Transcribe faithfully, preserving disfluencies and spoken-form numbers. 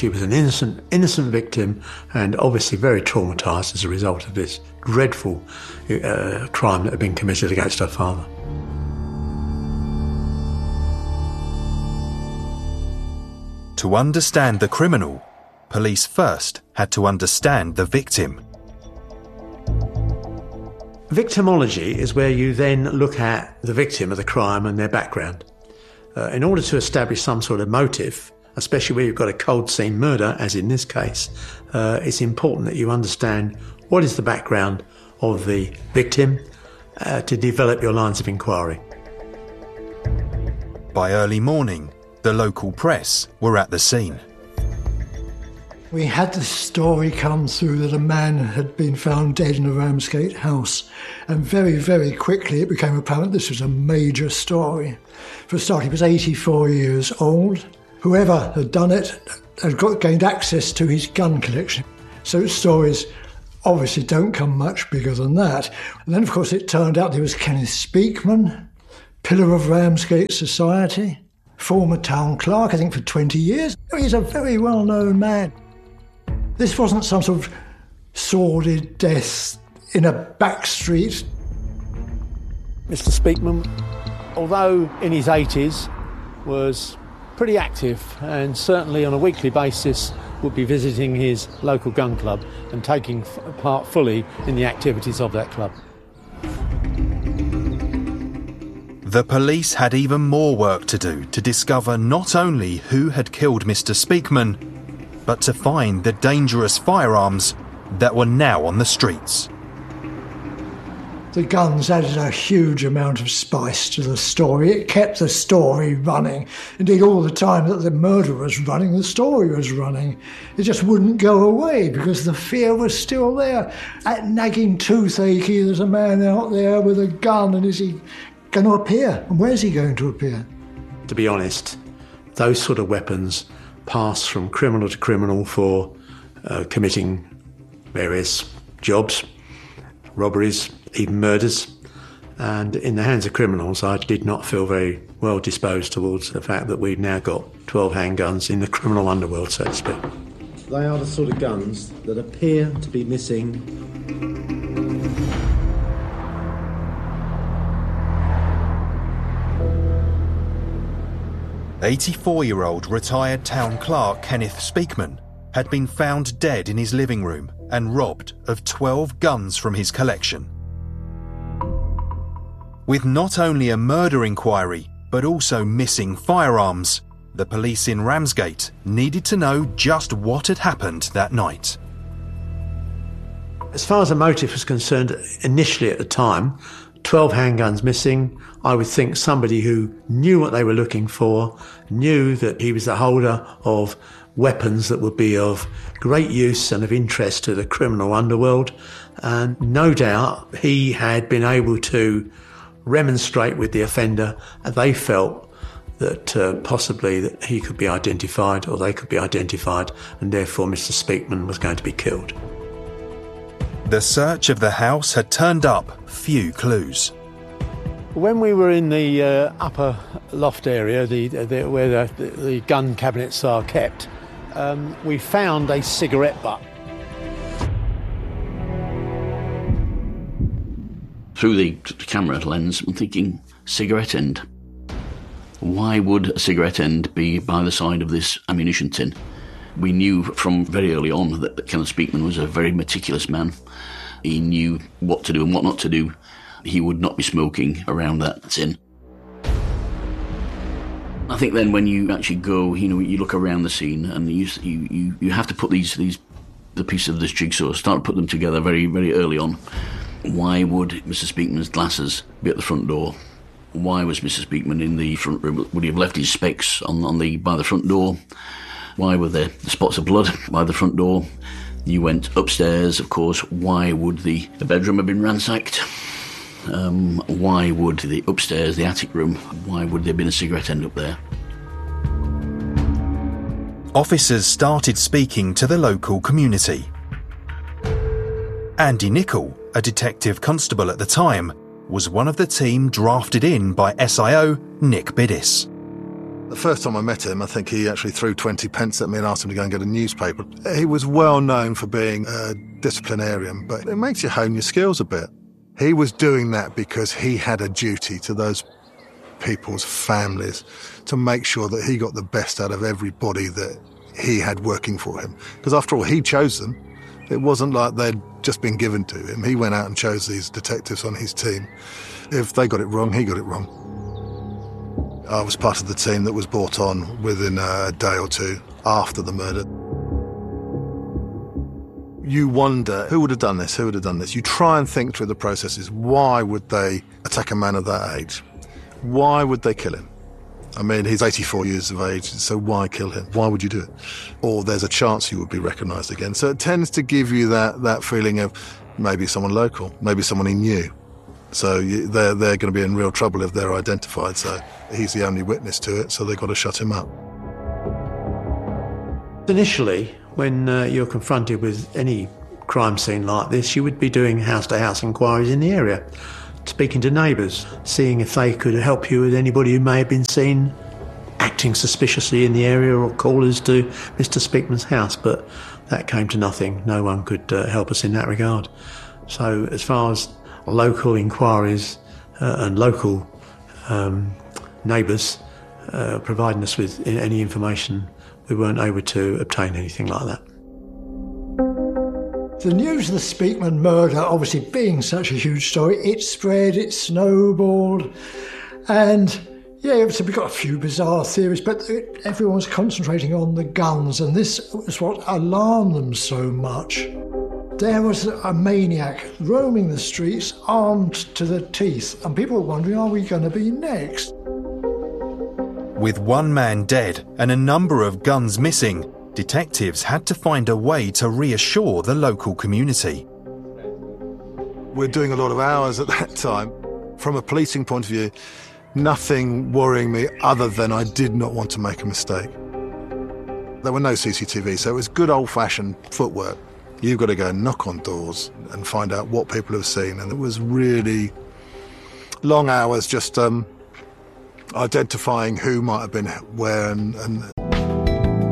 she was an innocent, innocent victim and obviously very traumatised as a result of this dreadful uh, crime that had been committed against her father. To understand the criminal, police first had to understand the victim. Victimology is where you then look at the victim of the crime and their background. Uh, in order to establish some sort of motive, especially where you've got a cold scene murder, as in this case, uh, it's important that you understand what is the background of the victim uh, to develop your lines of inquiry. By early morning, the local press were at the scene. We had the story come through that a man had been found dead in a Ramsgate house, and very, very quickly it became apparent this was a major story. For a start, he was eighty-four years old. Whoever had done it had got, gained access to his gun collection. So stories obviously don't come much bigger than that. And then, of course, it turned out there was Kenneth Speakman, pillar of Ramsgate society, former town clerk, I think, for twenty years. He's a very well-known man. This wasn't some sort of sordid death in a back street. Mister Speakman, although in his eighties, was pretty active and certainly on a weekly basis would be visiting his local gun club and taking part fully in the activities of that club. The police had even more work to do to discover not only who had killed Mister Speakman, but to find the dangerous firearms that were now on the streets. The guns added a huge amount of spice to the story. It kept the story running. Indeed, all the time that the murder was running, the story was running. It just wouldn't go away because the fear was still there. That nagging toothache, there's a man out there with a gun, and is he going to appear? And where's he going to appear? To be honest, those sort of weapons pass from criminal to criminal for uh, committing various jobs, robberies, even murders. And in the hands of criminals, I did not feel very well disposed towards the fact that we've now got twelve handguns in the criminal underworld, so to speak. They are the sort of guns that appear to be missing. eighty-four-year-old retired town clerk Kenneth Speakman had been found dead in his living room and robbed of twelve guns from his collection. With not only a murder inquiry, but also missing firearms, the police in Ramsgate needed to know just what had happened that night. As far as the motive was concerned, initially at the time, twelve handguns missing, I would think somebody who knew what they were looking for, knew that he was the holder of weapons that would be of great use and of interest to the criminal underworld, and no doubt he had been able to remonstrate with the offender, and they felt that uh, possibly that he could be identified or they could be identified, and therefore Mister Speakman was going to be killed. The search of the house had turned up few clues. When we were in the uh, upper loft area, the, the, where the, the gun cabinets are kept, um, we found a cigarette butt. Through the camera lens, I'm thinking, cigarette end. Why would a cigarette end be by the side of this ammunition tin? We knew from very early on that Kenneth Speakman was a very meticulous man. He knew what to do and what not to do. He would not be smoking around that tin. I think then when you actually go, you know, you look around the scene and you you, you, you have to put these, these the pieces of this jigsaw, start to put them together very, very early on. Why would Mister Speakman's glasses be at the front door? Why was Mister Speakman in the front room? Would he have left his specs on, on the by the front door? Why were there the spots of blood by the front door? You went upstairs, of course. Why would the, the bedroom have been ransacked? Um, why would the upstairs, the attic room, why would there have been a cigarette end up there? Officers started speaking to the local community. Andy Nichol, a detective constable at the time, was one of the team drafted in by S I O Nick Biddis. The first time I met him, I think he actually threw twenty pence at me and asked him to go and get a newspaper. He was well known for being a disciplinarian, but it makes you hone your skills a bit. He was doing that because he had a duty to those people's families to make sure that he got the best out of everybody that he had working for him. Because after all, he chose them. It wasn't like they'd just been given to him. He went out and chose these detectives on his team. If they got it wrong, he got it wrong. I was part of the team that was brought on within a day or two after the murder. You wonder, who would have done this? Who would have done this? You try and think through the processes. Why would they attack a man of that age? Why would they kill him? I mean, he's eighty-four years of age, so why kill him? Why would you do it? Or there's a chance you would be recognised again. So it tends to give you that, that feeling of maybe someone local, maybe someone he knew. So you, they're, they're going to be in real trouble if they're identified. So he's the only witness to it, so they've got to shut him up. Initially, when uh, you're confronted with any crime scene like this, you would be doing house-to-house inquiries in the area, speaking to neighbours, seeing if they could help you with anybody who may have been seen acting suspiciously in the area or callers to Mister Speakman's house. But that came to nothing. No one could uh, help us in that regard. So as far as local inquiries uh, and local um, neighbours uh, providing us with any information, we weren't able to obtain anything like that. The news of the Speakman murder, obviously being such a huge story, it spread, it snowballed, and yeah, so we got a few bizarre theories, but everyone was concentrating on the guns, and this was what alarmed them so much. There was a maniac roaming the streets, armed to the teeth, and people were wondering, are we going to be next? With one man dead and a number of guns missing, detectives had to find a way to reassure the local community. We're doing a lot of hours at that time. From a policing point of view, nothing worrying me other than I did not want to make a mistake. There were no C C T V, so it was good old-fashioned footwork. You've got to go and knock on doors and find out what people have seen, and it was really long hours just um, identifying who might have been where and, and